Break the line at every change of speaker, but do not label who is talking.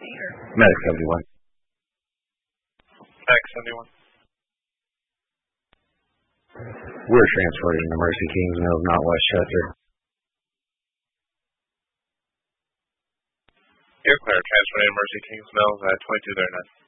Medic 71.
Medic 71.
We're transporting to Mercy Kings Mills, not Westchester.
You're clear. Transporting to Mercy Kings Mills at 2239.